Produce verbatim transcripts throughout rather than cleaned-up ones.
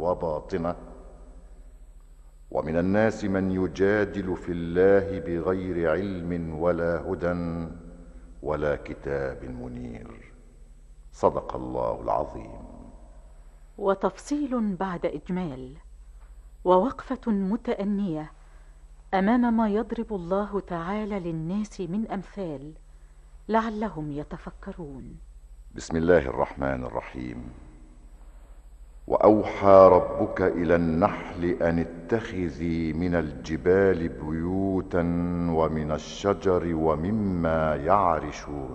وباطنه. ومن الناس من يجادل في الله بغير علم ولا هدى ولا كتاب منير. صدق الله العظيم. وتفصيل بعد إجمال، ووقفة متأنية أمام ما يضرب الله تعالى للناس من أمثال لعلهم يتفكرون. بسم الله الرحمن الرحيم. وأوحى ربك إلى النحل أن اتخذي من الجبال بيوتا ومن الشجر ومما يعرشون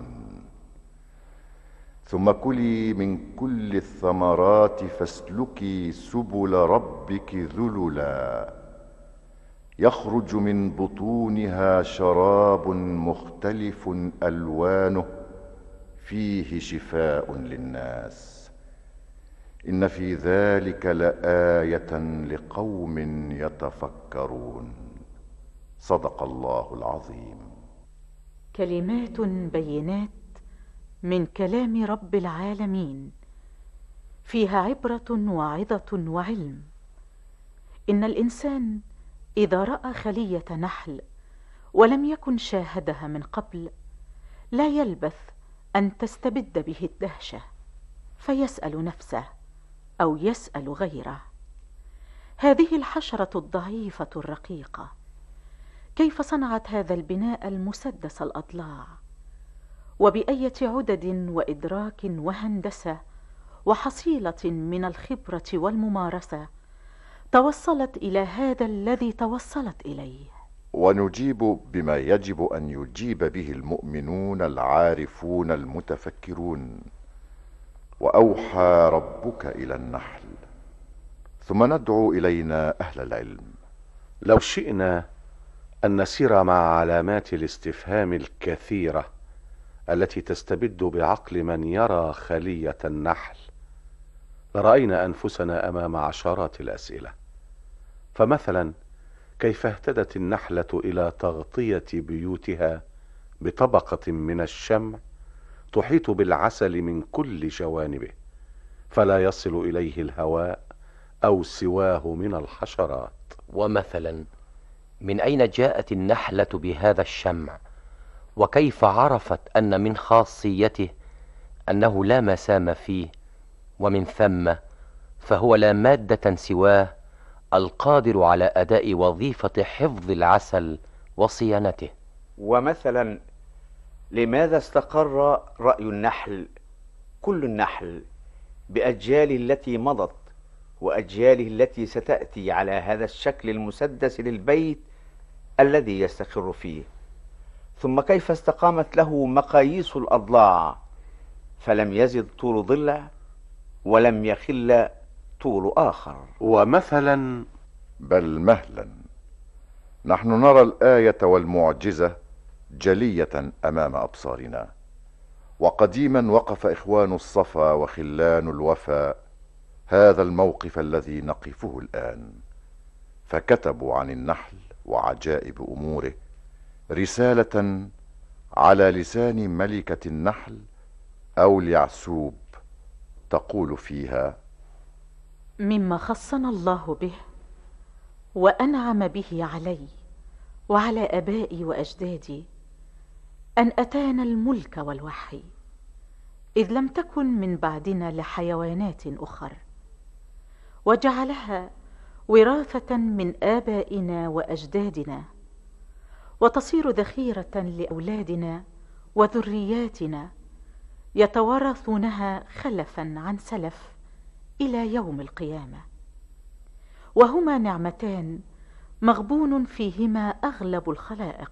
ثم كلي من كل الثمرات فاسلكي سبل ربك ذللا يخرج من بطونها شراب مختلف ألوانه فيه شفاء للناس إن في ذلك لآية لقوم يتفكرون. صدق الله العظيم. كلمات بينات من كلام رب العالمين فيها عبرة وعظة وعلم. إن الإنسان إذا رأى خلية نحل ولم يكن شاهدها من قبل لا يلبث أن تستبد به الدهشة، فيسأل نفسه أو يسأل غيره: هذه الحشرة الضعيفة الرقيقة كيف صنعت هذا البناء المسدس الأضلاع؟ وبأية عدد وإدراك وهندسة وحصيلة من الخبرة والممارسة توصلت إلى هذا الذي توصلت إليه؟ ونجيب بما يجب أن يجيب به المؤمنون العارفون المتفكرون: وأوحى ربك إلى النحل. ثم ندعو إلينا أهل العلم. لو شئنا أن نسير مع علامات الاستفهام الكثيرة التي تستبد بعقل من يرى خلية النحل لرأينا أنفسنا أمام عشرات الأسئلة. فمثلا، كيف اهتدت النحلة إلى تغطية بيوتها بطبقة من الشمع تحيط بالعسل من كل جوانبه فلا يصل إليه الهواء أو سواه من الحشرات؟ ومثلا، من أين جاءت النحلة بهذا الشمع؟ وكيف عرفت أن من خاصيته أنه لا مسام فيه، ومن ثم فهو لا مادة سواه القادر على أداء وظيفة حفظ العسل وصيانته؟ ومثلا، لماذا استقر رأي النحل، كل النحل، بأجيال التي مضت وأجياله التي ستأتي على هذا الشكل المسدس للبيت الذي يستقر فيه؟ ثم كيف استقامت له مقاييس الأضلاع فلم يزد طول ضلع ولم يخل طول آخر؟ ومثلا، بل مهلا، نحن نرى الآية والمعجزة جلية أمام أبصارنا. وقديما وقف إخوان الصفا وخلان الوفا هذا الموقف الذي نقفه الآن، فكتبوا عن النحل وعجائب أموره رسالة على لسان ملكة النحل أو اليعسوب تقول فيها: مما خصنا الله به وأنعم به علي وعلى آبائي وأجدادي أن أتانا الملك والوحي، إذ لم تكن من بعدنا لحيوانات أخر، وجعلها وراثة من آبائنا وأجدادنا، وتصير ذخيرة لأولادنا وذرياتنا يتوارثونها خلفا عن سلف إلى يوم القيامة. وهما نعمتان مغبون فيهما أغلب الخلائق.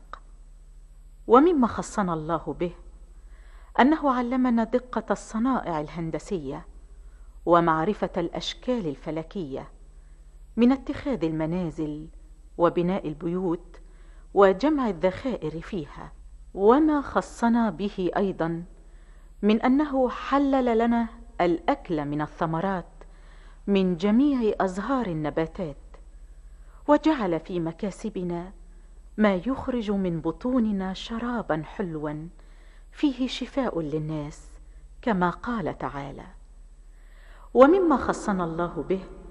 ومما خصنا الله به أنه علمنا دقة الصنائع الهندسية ومعرفة الأشكال الفلكية، من اتخاذ المنازل وبناء البيوت وجمع الذخائر فيها. وما خصنا به أيضا من أنه حلل لنا الأكل من الثمرات من جميع أزهار النباتات، وجعل في مكاسبنا ما يخرج من بطوننا شرابا حلوا فيه شفاء للناس، كما قال تعالى: ومما خصنا الله به